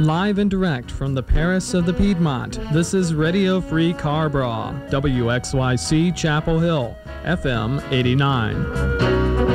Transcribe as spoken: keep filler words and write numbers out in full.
Live and direct from the Paris of the Piedmont, this is Radio Free Carrboro, W X Y C Chapel Hill, F M eighty-nine.